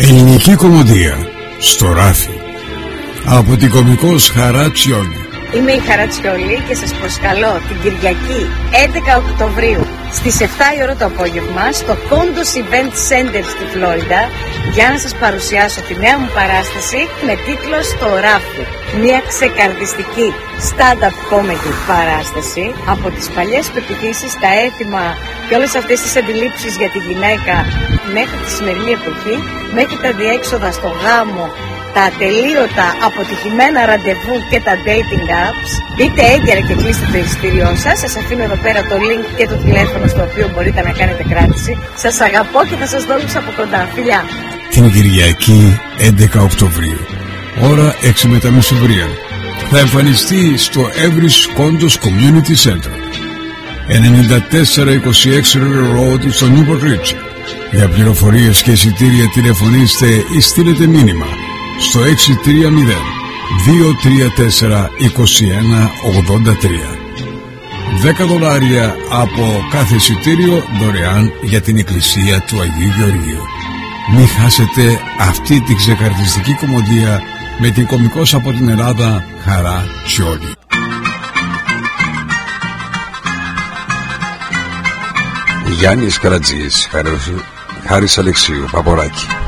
Ελληνική κομμωδία στο ράφι από την κωμικός Χαρά Τσιόλη. Είμαι η Χαρά Τσιόλη και σας προσκαλώ την Κυριακή 11 Οκτωβρίου στις 7 η ώρα το απόγευμα στο Condos Event Center στη Φλόριντα για να σας παρουσιάσω τη νέα μου παράσταση με τίτλο «Στο ράφι». Μια ξεκαρδιστική stand-up comedy παράσταση από τις παλιές πεποιθήσεις, τα έθιμα και όλες αυτές τις αντιλήψεις για τη γυναίκα μέχρι τη σημερινή εποχή, μέχρι τα διέξοδα στο γάμο, τα ατελείωτα αποτυχημένα ραντεβού και τα dating apps. Μπείτε έγκαιρα και κλείστε το εισιτήριό σας. Σας αφήνω εδώ πέρα το link και το τηλέφωνο στο οποίο μπορείτε να κάνετε κράτηση. Σας αγαπώ και θα σας δω όλους από κοντά. Φιλιά! Την Κυριακή 11 Οκτωβρίου, ώρα 6 μετά μεσημβρίαν, θα εμφανιστεί στο Everest Condos Community Center, 9426 Road στο Newport Ridge. Για πληροφορίες και εισιτήρια τηλεφωνήστε ή στείλετε μήνυμα στο 630-234-2183. $10 από κάθε εισιτήριο δωρεάν για την εκκλησία του Αγίου Γεωργίου. Μην χάσετε αυτή την ξεκαρδιστική κομμωδία με την κωμικός από την Ελλάδα Χαρά Τσιόλη. Γιάννης Καρατζής, Χάρης Αλεξίου, Παποράκη.